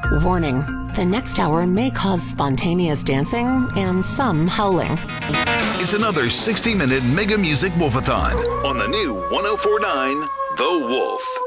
Warning, the next hour may cause spontaneous dancing and some howling. It's another 60-minute Mega Music Wolfathon on the new 104.9 The Wolf.